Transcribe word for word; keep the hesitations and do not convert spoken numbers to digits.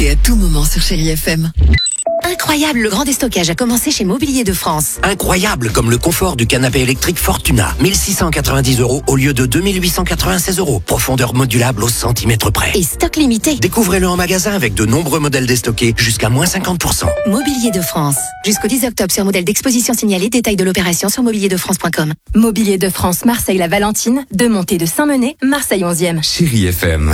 connecté à tout moment sur Chérie F M. Incroyable, le grand déstockage a commencé chez Mobilier de France. Incroyable, comme le confort du canapé électrique Fortuna. mille six cent quatre-vingt-dix euros au lieu de deux mille huit cent quatre-vingt-seize euros. Profondeur modulable au centimètre près. Et stock limité. Découvrez-le en magasin avec de nombreux modèles déstockés jusqu'à moins cinquante pour cent. Mobilier de France. Jusqu'au dix octobre sur modèle d'exposition signalé. Détail de l'opération sur mobilier de france point com. Mobilier de France, Marseille-la Valentine. Deux montées de Saint-Menet, Marseille onzième. Chérie F M.